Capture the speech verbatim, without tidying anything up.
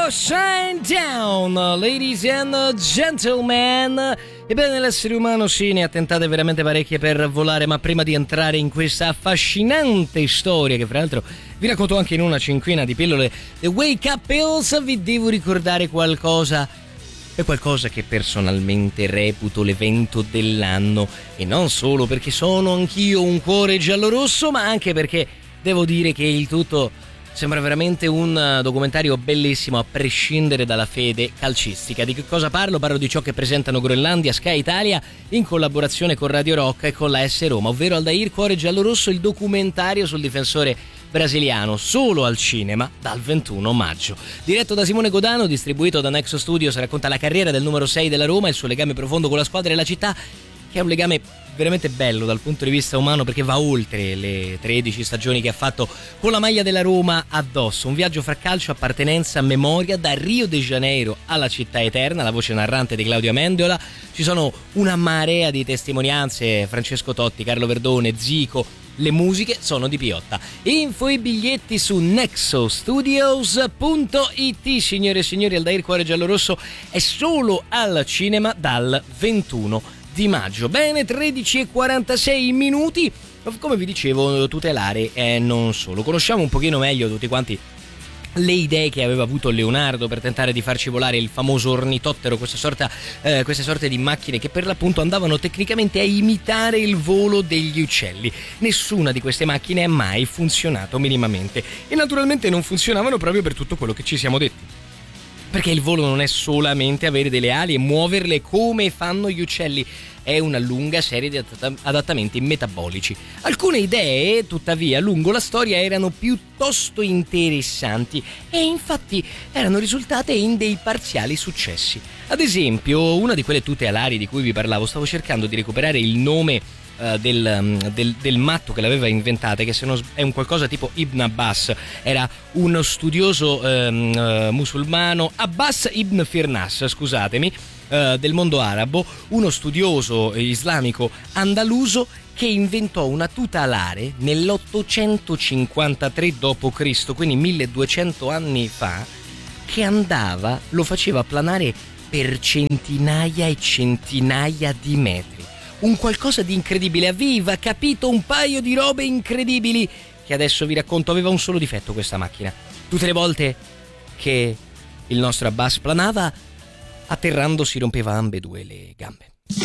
Shinedown, ladies and gentlemen. Ebbene, l'essere umano sì, ne ha tentate veramente parecchie per volare, ma prima di entrare in questa affascinante storia, che fra l'altro vi racconto anche in una cinquina di pillole, The Wake Up Pills, vi devo ricordare qualcosa. È qualcosa che personalmente reputo l'evento dell'anno, e non solo perché sono anch'io un cuore giallorosso, ma anche perché devo dire che il tutto sembra veramente un documentario bellissimo a prescindere dalla fede calcistica. Di che cosa parlo? Parlo di ciò che presentano Groenlandia, Sky Italia in collaborazione con Radio Rock e con la S Roma, ovvero Aldair Cuore Giallorosso, il documentario sul difensore brasiliano, solo al cinema dal ventuno maggio. Diretto da Simone Godano, distribuito da Nexo Studios, racconta la carriera del numero sei della Roma, il suo legame profondo con la squadra e la città, che è un legame veramente bello dal punto di vista umano, perché va oltre le tredici stagioni che ha fatto con la maglia della Roma addosso. Un viaggio fra calcio, appartenenza, memoria, da Rio de Janeiro alla città eterna. La voce narrante di Claudio Amendola. Ci sono una marea di testimonianze: Francesco Totti, Carlo Verdone, Zico. Le musiche sono di Piotta. Info e biglietti su nexo studios punto it. Signore e signori, Aldair Cuore Giallorosso è solo al cinema dal ventuno di maggio. Bene, tredici e quarantasei minuti. Come vi dicevo, tutelare e non solo. Conosciamo un pochino meglio tutti quanti le idee che aveva avuto Leonardo per tentare di farci volare il famoso ornitottero, questa sorta, eh, queste sorte di macchine che per l'appunto andavano tecnicamente a imitare il volo degli uccelli. Nessuna di queste macchine ha mai funzionato minimamente, e naturalmente non funzionavano proprio per tutto quello che ci siamo detti. Perché il volo non è solamente avere delle ali e muoverle come fanno gli uccelli, è una lunga serie di adattamenti metabolici. Alcune idee, tuttavia, lungo la storia erano piuttosto interessanti e infatti erano risultate in dei parziali successi. Ad esempio, una di quelle tute alari di cui vi parlavo, stavo cercando di recuperare il nome uh, del, del, del matto che l'aveva inventata, che se non è un qualcosa tipo Ibn Abbas, era uno studioso um, uh, musulmano, Abbas Ibn Firnas, scusatemi, Uh, del mondo arabo, uno studioso islamico andaluso che inventò una tuta alare nell'ottocentocinquantatré dopo Cristo, quindi milleduecento anni fa, che andava, lo faceva planare per centinaia e centinaia di metri. Un qualcosa di incredibile, aveva capito un paio di robe incredibili che adesso vi racconto. Aveva un solo difetto questa macchina: tutte le volte che il nostro Abbas planava, atterrando si rompeva ambedue le gambe.